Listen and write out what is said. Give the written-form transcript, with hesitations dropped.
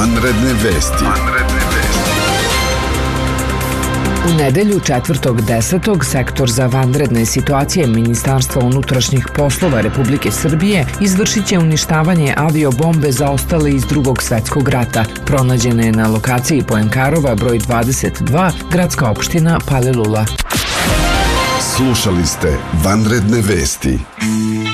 Vanredne vesti. U nedelju 4.10. Sektor za vanredne situacije Ministarstva unutrašnjih poslova Republike Srbije izvršit će uništavanje aviobombe zaostale iz Drugog svjetskog rata. Pronađena je na lokaciji Poenkarova broj 22, gradska opština Palilula. Slušali ste Vanredne vesti.